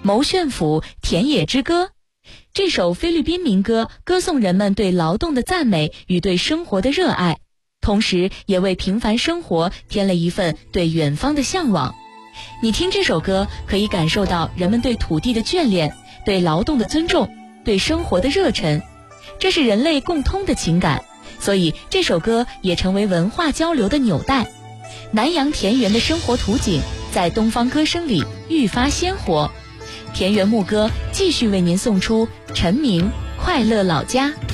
谋炫府田野之歌。这首菲律宾民歌歌颂人们对劳动的赞美与对生活的热爱，同时也为平凡生活添了一份对远方的向往。你听这首歌，可以感受到人们对土地的眷恋，对劳动的尊重，对生活的热忱，这是人类共通的情感，所以这首歌也成为文化交流的纽带。南洋田园的生活图景在东方歌声里愈发鲜活。田园牧歌继续为您送出陈明《快乐老家》。